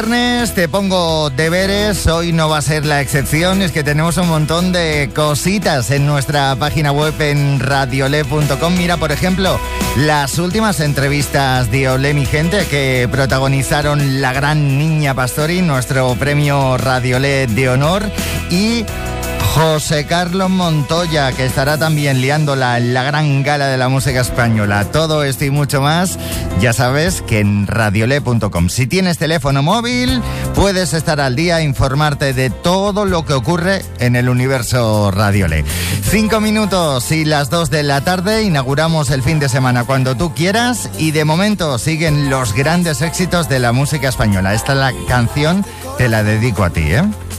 Te pongo deberes, hoy no va a ser la excepción, es que tenemos un montón de cositas en nuestra página web en radiole.com. Mira, por ejemplo, las últimas entrevistas de Olé mi gente que protagonizaron la gran Niña Pastori, nuestro premio Radiolé de honor, y José Carlos Montoya, que estará también liándola en la gran gala de la música española. Todo esto y mucho más, ya sabes que en radiolé.com. Si tienes teléfono móvil, puedes estar al día e informarte de todo lo que ocurre en el universo Radiolé. 5 minutos y las 2 de la tarde, inauguramos el fin de semana cuando tú quieras y de momento siguen los grandes éxitos de la música española. Esta es la canción, te la dedico a ti, ¿eh?